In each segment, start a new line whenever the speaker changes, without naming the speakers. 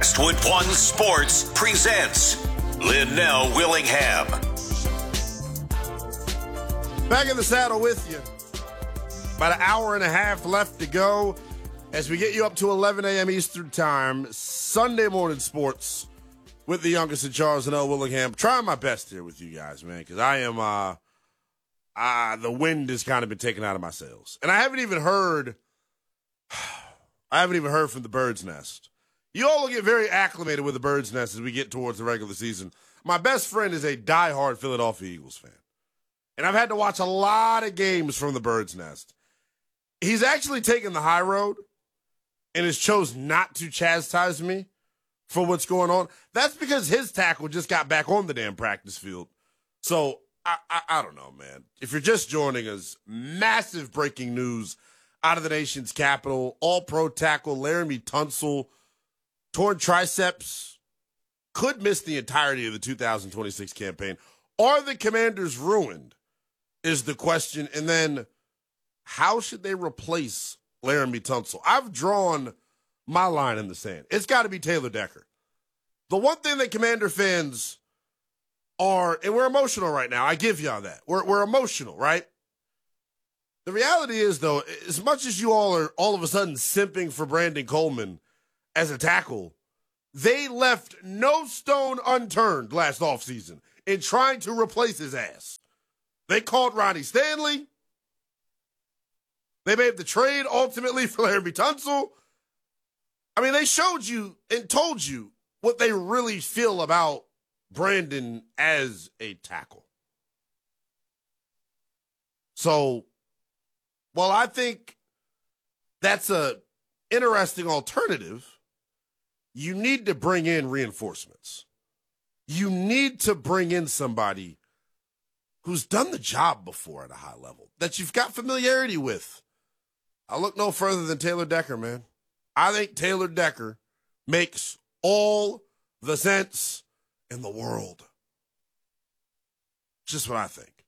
Westwood One Sports presents Linnell Willingham.
Back in the saddle with you. About an hour and a half left to go as we get you up to 11 a.m. Eastern Time. Sunday morning sports with the youngest in Charles, Linnell Willingham. Trying my best here with you guys, man, because I am, the wind has kind of been taken out of my sails. And I haven't even heard from the Bird's Nest. You all will get very acclimated with the Bird's Nest as we get towards the regular season. My best friend is a diehard Philadelphia Eagles fan. And I've had to watch a lot of games from the Bird's Nest. He's actually taken the high road and has chose not to chastise me for what's going on. That's because his tackle just got back on the damn practice field. So, I don't know, man. If you're just joining us, massive breaking news out of the nation's capital. All-pro tackle Laremy Tunsil, torn triceps, could miss the entirety of the 2026 campaign. Are the Commanders ruined is the question. And then how should they replace Laremy Tunsil? I've drawn my line in the sand. It's got to be Taylor Decker. The one thing that Commander fans are, and we're emotional right now, I give y'all that. We're emotional, right? The reality is, though, as much as you all are all of a sudden simping for Brandon Coleman as a tackle, they left no stone unturned last offseason in trying to replace his ass. They called Ronnie Stanley. They made the trade ultimately for Laremy Tunsil. I mean, they showed you and told you what they really feel about Brandon as a tackle. So, while I think that's a interesting alternative, you need to bring in reinforcements. You need to bring in somebody who's done the job before at a high level, that you've got familiarity with. I look no further than Taylor Decker, man. I think Taylor Decker makes all the sense in the world. Just what I think.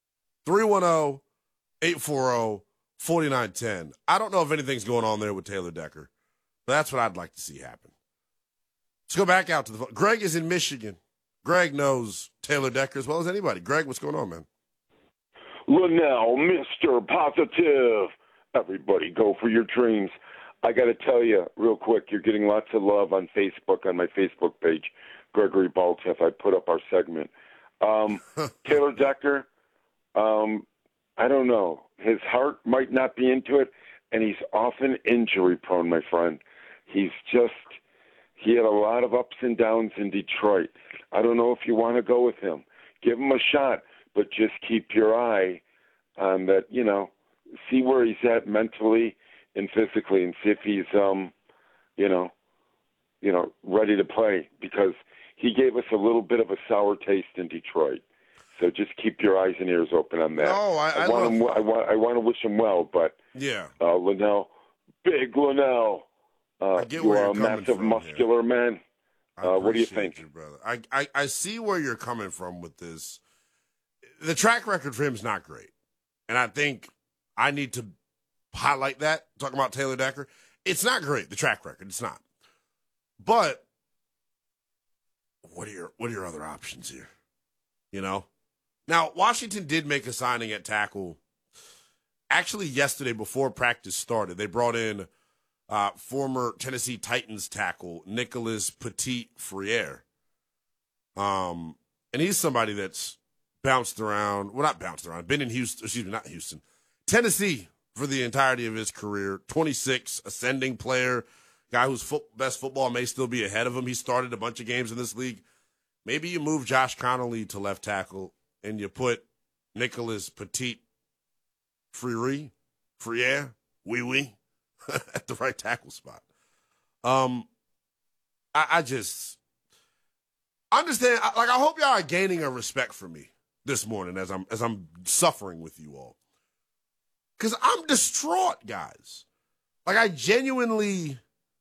310-840-4910. I don't know if anything's going on there with Taylor Decker, but that's what I'd like to see happen. Let's go back out to the phone. Greg is in Michigan. Greg knows Taylor Decker as well as anybody. Greg, what's going on, man?
Linnell, Mr. Positive. Everybody go for your dreams. I got to tell you real quick, you're getting lots of love on Facebook, on my Facebook page, Gregory Baltiff. I put up our segment. Taylor Decker, I don't know. His heart might not be into it, and he's often injury prone, my friend. He had a lot of ups and downs in Detroit. I don't know if you want to go with him. Give him a shot, but just keep your eye on that, see where he's at mentally and physically and see if he's, ready to play, because he gave us a little bit of a sour taste in Detroit. So just keep your eyes and ears open on that.
No, I
want to wish him well, but
yeah,
Linnell, big Linnell. You are a massive muscular man. What do you think?
You, brother? I see where you're coming from with this. The track record for him is not great. And I think I need to highlight that, talking about Taylor Decker. It's not great, the track record. It's not. But what are your other options here? Now, Washington did make a signing at tackle. Actually, yesterday before practice started, they brought in former Tennessee Titans tackle Nicholas Petit-Frere. And he's somebody that's bounced around. Well, not bounced around. Been in Tennessee for the entirety of his career. 26, ascending player. Guy whose best football may still be ahead of him. He started a bunch of games in this league. Maybe you move Josh Connolly to left tackle and you put Nicholas Petit-Frere, at the right tackle spot. I just understand. I hope y'all are gaining a respect for me this morning as I'm suffering with you all, because I'm distraught, guys. I genuinely,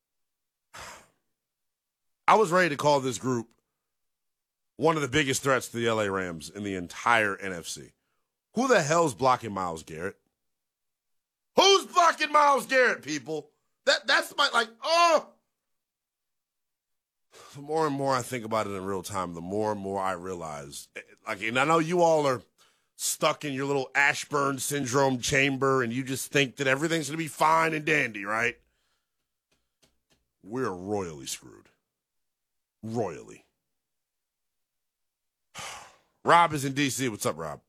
I was ready to call this group one of the biggest threats to the LA Rams in the entire NFC. Who the hell's blocking Myles Garrett? Who's blocking Myles Garrett, people? That's my, the more and more I think about it in real time, the more and more I realize, like, and I know you all are stuck in your little Ashburn syndrome chamber and you just think that everything's going to be fine and dandy, right? We're royally screwed. Royally. Rob is in D.C. What's up, Rob?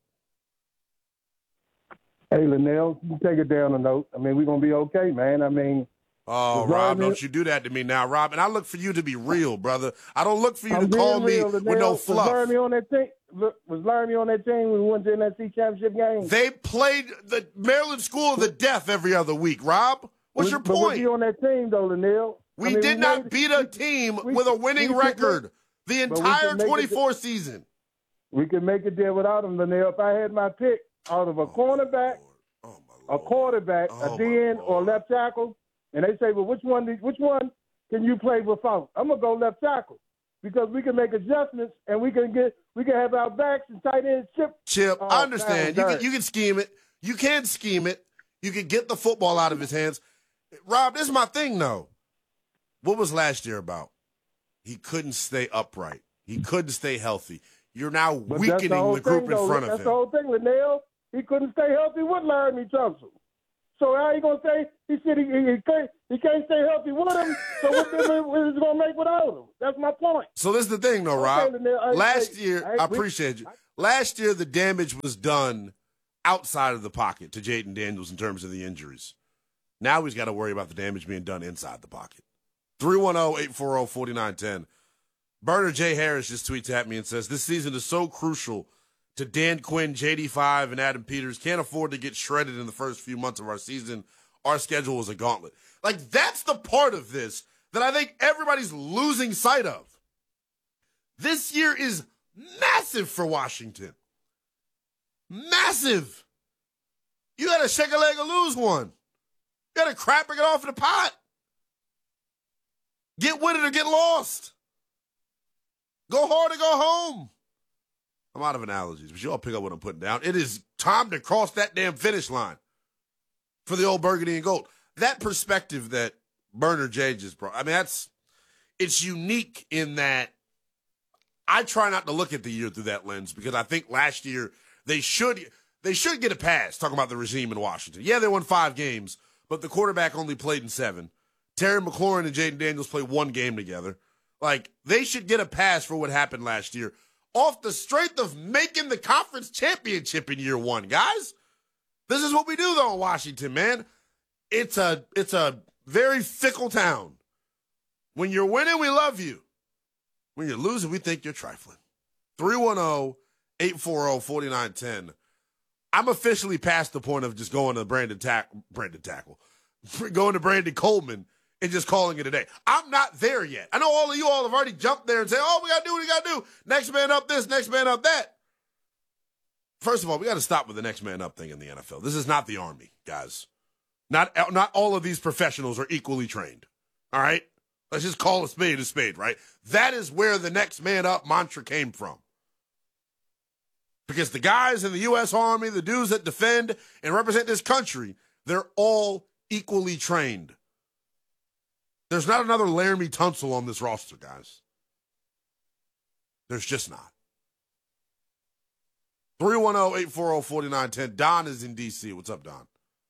Hey, Linnell, you take it down a note. I mean, we're going to be okay, man. I mean,
oh, Rob, don't you do that to me now, Rob. And I look for you to be real, brother. I don't look for you to call me with no fluff.
Was Laramie on that team? Was Laramie on that team when we won the NFC Championship game?
They played the Maryland School of the Deaf every other week, Rob. What's your point?
Was he on that team, though, Linnell?
We did not beat a team with a winning record the entire 24 season.
We could make it there without him, Linnell. If I had my pick out of a cornerback, a quarterback, a DN, or a left tackle, and they say, well, which one can you play without? I'm gonna go left tackle because we can make adjustments and we can have our backs and tight ends chip.
I understand. You can scheme it. You can scheme it. You can get the football out of his hands. Rob, this is my thing though. What was last year about? He couldn't stay upright. He couldn't stay healthy. You're now weakening the group in front of him.
That's the whole thing, Linnell. He couldn't stay healthy with Laramie Tunsil. So how you gonna say he said he can't stay healthy with him? So what is he gonna make without him? That's my point.
So this is the thing, though, Rob. Last year, I appreciate you. Last year, the damage was done outside of the pocket to Jaden Daniels in terms of the injuries. Now he's got to worry about the damage being done inside the pocket. 310-840-4910. Burner J. Harris just tweets at me and says, this season is so crucial to Dan Quinn, JD5, and Adam Peters. Can't afford to get shredded in the first few months of our season. Our schedule is a gauntlet. Like, that's the part of this that I think everybody's losing sight of. This year is massive for Washington. Massive. You got to shake a leg or lose one. You got to crap or get off in the pot. Get with it or get lost. Go hard or go home. I'm out of analogies, but you all pick up what I'm putting down. It is time to cross that damn finish line for the old burgundy and gold. That perspective that Burner J just brought, I mean, it's unique in that I try not to look at the year through that lens because I think last year they should get a pass talking about the regime in Washington. Yeah, they won 5 games, but the quarterback only played in 7. Terry McLaurin and Jaden Daniels played 1 game together. Like, they should get a pass for what happened last year off the strength of making the conference championship in year 1, guys. This is what we do, though, in Washington, man. It's a very fickle town. When you're winning, we love you. When you're losing, we think you're trifling. 310-840-4910. I'm officially past the point of just going to Brandon Coleman and just calling it a day. I'm not there yet. I know all of you all have already jumped there and said, oh, we got to do what we got to do. Next man up this, next man up that. First of all, we got to stop with the next man up thing in the NFL. This is not the Army, guys. Not all of these professionals are equally trained. All right? Let's just call a spade, right? That is where the next man up mantra came from. Because the guys in the U.S. Army, the dudes that defend and represent this country, they're all equally trained. There's not another Laramie Tunsil on this roster, guys. There's just not. 310-840-4910. Don is in D.C. What's up, Don?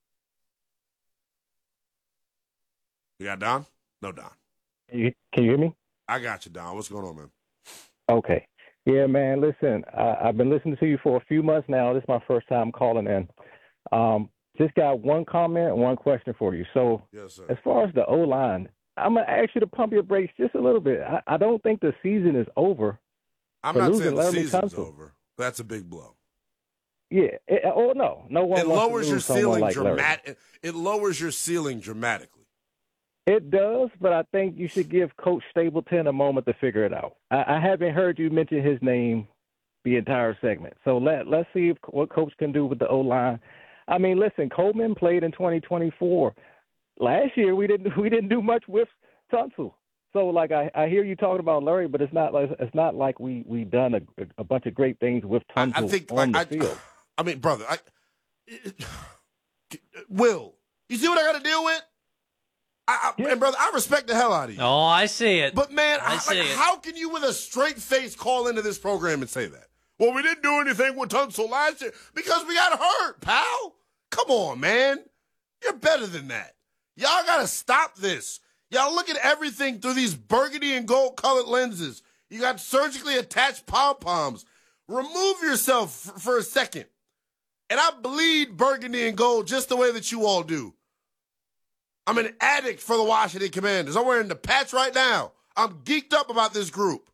You got Don? No, Don.
Can you hear me?
I got you, Don. What's going on, man?
Okay. Yeah, man, listen, I've been listening to you for a few months now. This is my first time calling in. Just got one comment and one question for you. So,
yes, sir.
As far as the O-line, I'm going to ask you to pump your brakes just a little bit. I don't think the season is over.
I'm not saying the season's over. That's a big blow.
Yeah. No one.
It lowers your ceiling
dramatically.
It lowers your ceiling dramatically.
It does, but I think you should give Coach Stapleton a moment to figure it out. I haven't heard you mention his name the entire segment. So let's see what Coach can do with the O-line. I mean, listen, Coleman played in 2024. Last year we didn't do much with Tunsil. So like I hear you talking about Larry, but it's not like we done a bunch of great things with Tunsil
I think,
on the field.
I mean, brother, Will, you see what I got to deal with? And brother, I respect the hell out of you.
Oh, I see it.
But man,
how
can you with a straight face call into this program and say that? Well, we didn't do anything with Tunsil last year because we got hurt, pal. Come on, man. You're better than that. Y'all got to stop this. Y'all look at everything through these burgundy and gold colored lenses. You got surgically attached pom-poms. Remove yourself for a second. And I bleed burgundy and gold just the way that you all do. I'm an addict for the Washington Commanders. I'm wearing the patch right now. I'm geeked up about this group.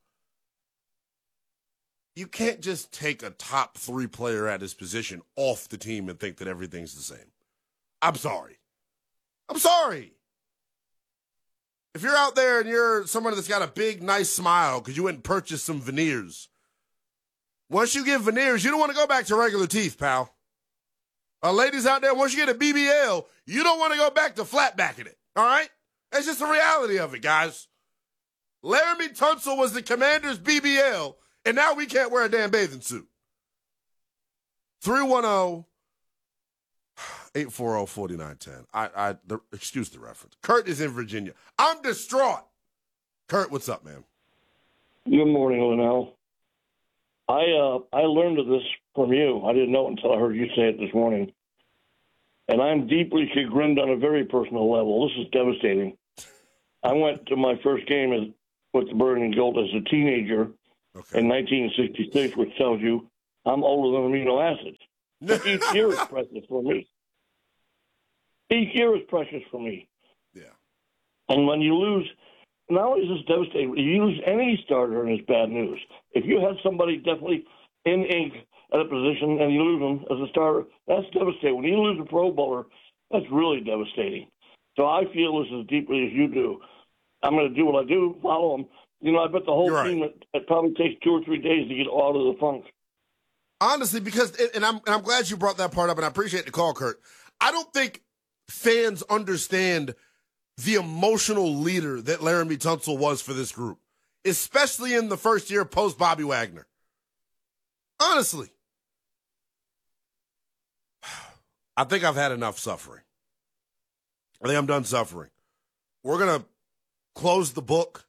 You can't just take a top 3 player at his position off the team and think that everything's the same. I'm sorry. If you're out there and you're someone that's got a big, nice smile because you went and purchased some veneers, once you get veneers, you don't want to go back to regular teeth, pal. Ladies out there, once you get a BBL, you don't want to go back to flat backing it, all right? That's just the reality of it, guys. Laramie Tunsil was the Commanders' BBL, and now we can't wear a damn bathing suit. 310-840-4910. Excuse the reference. Kurt is in Virginia. I'm distraught. Kurt, what's up, man?
Good morning, Linnell. I learned of this from you. I didn't know it until I heard you say it this morning. And I'm deeply chagrined on a very personal level. This is devastating. I went to my first game with the Bird and Gold as a teenager in 1966, which tells you I'm older than amino acids. But each year is precious for me. Yeah. And when you lose, not only is this devastating, you lose any starter and it's bad news. If you have somebody definitely in ink at a position and you lose them as a starter, that's devastating. When you lose a Pro Bowler, that's really devastating. So I feel this as deeply as you do. I'm going to do what I do, follow them. You know, I bet the whole team, it probably takes 2 or 3 days to get out of the funk.
Honestly, because, and I'm glad you brought that part up, and I appreciate the call, Kurt. I don't think fans understand the emotional leader that Laramie Tunsil was for this group, especially in the first year post Bobby Wagner. Honestly. I think I've had enough suffering. I think I'm done suffering. We're going to close the book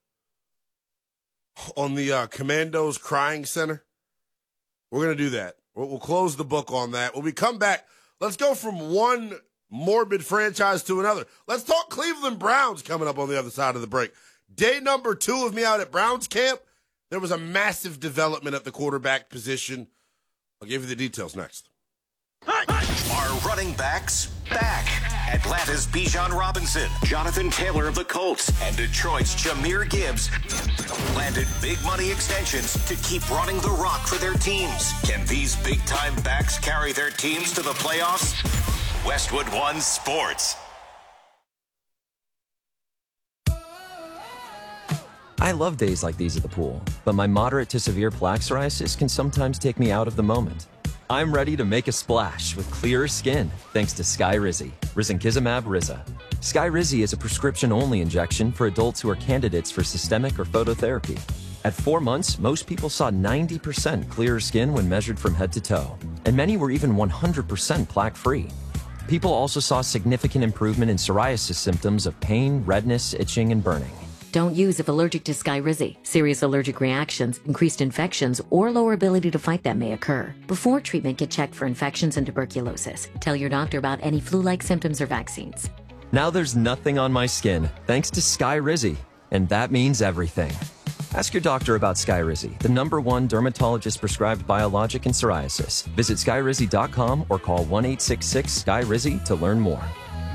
on the Commandos Crying Center. We're going to do that. We'll close the book on that. When we come back, let's go from one morbid franchise to another. Let's talk Cleveland Browns coming up on the other side of the break. Day number 2 of me out at Browns camp, there was a massive development at the quarterback position. I'll give you the details next.
Are running backs back? Atlanta's Bijan Robinson, Jonathan Taylor of the Colts, and Detroit's Jahmyr Gibbs landed big money extensions to keep running the rock for their teams. Can these big-time backs carry their teams to the playoffs? Westwood One Sports.
I love days like these at the pool, but my moderate to severe plaque psoriasis can sometimes take me out of the moment. I'm ready to make a splash with clearer skin thanks to Skyrizi, risankizumab Riza. Skyrizi is a prescription-only injection for adults who are candidates for systemic or phototherapy. At 4 months, most people saw 90% clearer skin when measured from head to toe, and many were even 100% plaque-free. People also saw significant improvement in psoriasis symptoms of pain, redness, itching, and burning.
Don't use if allergic to Skyrizi. Serious allergic reactions, increased infections, or lower ability to fight them may occur. Before treatment, get checked for infections and tuberculosis. Tell your doctor about any flu-like symptoms or vaccines.
Now there's nothing on my skin thanks to Skyrizi, and that means everything. Ask your doctor about Skyrizi, the #1 dermatologist-prescribed biologic in psoriasis. Visit Skyrizi.com or call 1-866-SKYRIZI to learn more.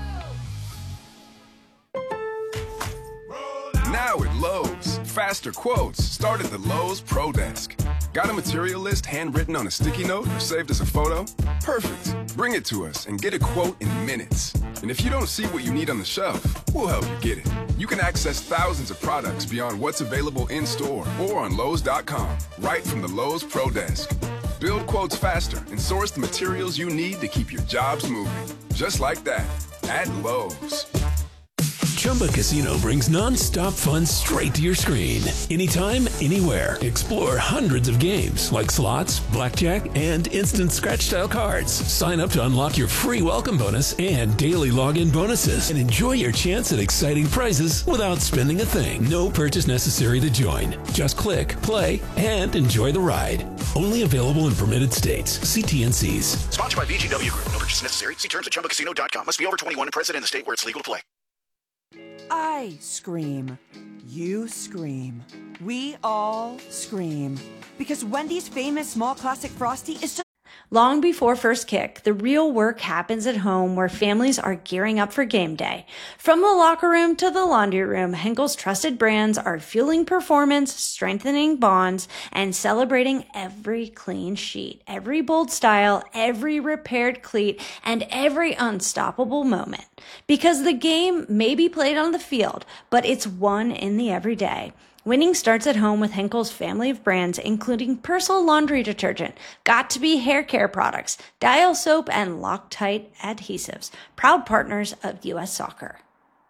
Now at Lowe's, faster quotes start at the Lowe's Pro Desk. Got a material list handwritten on a sticky note or saved as a photo? Perfect. Bring it to us and get a quote in minutes. And if you don't see what you need on the shelf, we'll help you get it. You can access thousands of products beyond what's available in-store or on Lowe's.com, right from the Lowe's Pro Desk. Build quotes faster and source the materials you need to keep your jobs moving. Just like that, at Lowe's.
Chumba Casino brings non-stop fun straight to your screen. Anytime, anywhere. Explore hundreds of games like slots, blackjack, and instant scratch-style cards. Sign up to unlock your free welcome bonus and daily login bonuses, and enjoy your chance at exciting prizes without spending a thing. No purchase necessary to join. Just click, play, and enjoy the ride. Only available in permitted states. See TNCs.
Sponsored by VGW Group. No purchase necessary. See terms at ChumbaCasino.com. Must be over 21 and present in the state where it's legal to play.
I scream. You scream. We all scream. Because Wendy's famous small classic Frosty is just...
Long before first kick, the real work happens at home where families are gearing up for game day. From the locker room to the laundry room, Henkel's trusted brands are fueling performance, strengthening bonds, and celebrating every clean sheet, every bold style, every repaired cleat, and every unstoppable moment. Because the game may be played on the field, but it's won in the everyday. Winning starts at home with Henkel's family of brands, including Persil laundry detergent, Got2b hair care products, Dial soap, and Loctite adhesives, proud partners of U.S. Soccer.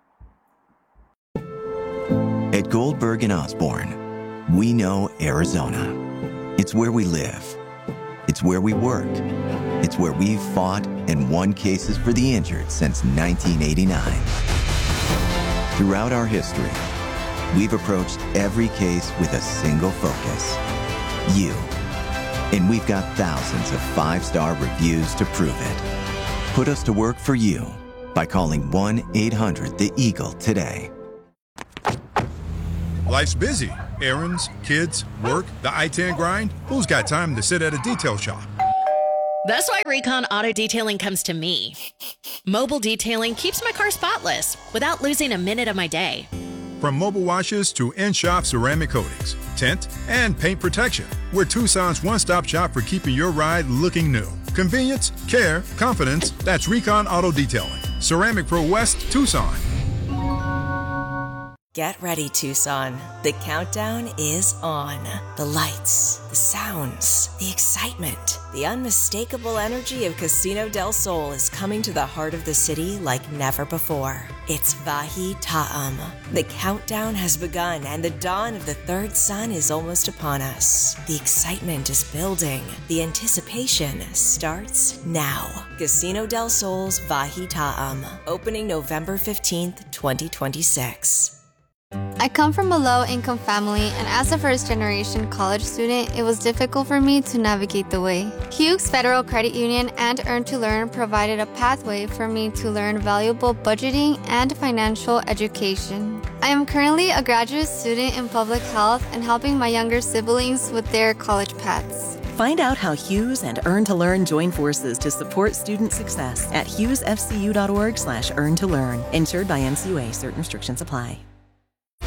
At Goldberg and Osborne, we know Arizona. It's where we live. It's where we work. It's where we've fought and won cases for the injured since 1989. Throughout our history, we've approached every case with a single focus: you. And we've got thousands of 5-star reviews to prove it. Put us to work for you by calling 1-800-THE-EAGLE today.
Life's busy. Errands, kids, work, the I-10 grind. Who's got time to sit at a detail shop?
That's why Recon Auto Detailing comes to me. Mobile detailing keeps my car spotless without losing a minute of my day.
From mobile washes to in-shop ceramic coatings, tint, and paint protection, we're Tucson's one-stop shop for keeping your ride looking new. Convenience, care, confidence, that's Recon Auto Detailing. Ceramic Pro West, Tucson.
Get ready, Tucson. The countdown is on. The lights, the sounds, the excitement, the unmistakable energy of Casino del Sol is coming to the heart of the city like never before. It's Vahi Ta'am. The countdown has begun and the dawn of the third sun is almost upon us. The excitement is building. The anticipation starts now. Casino del Sol's Vahi Ta'am, opening November 15th, 2026.
I come from a low-income family, and as a first-generation college student, it was difficult for me to navigate the way. Hughes Federal Credit Union and Earn to Learn provided a pathway for me to learn valuable budgeting and financial education. I am currently a graduate student in public health and helping my younger siblings with their college paths.
Find out how Hughes and Earn to Learn join forces to support student success at hughesfcu.org/earn-to-learn. Insured by NCUA. Certain restrictions apply.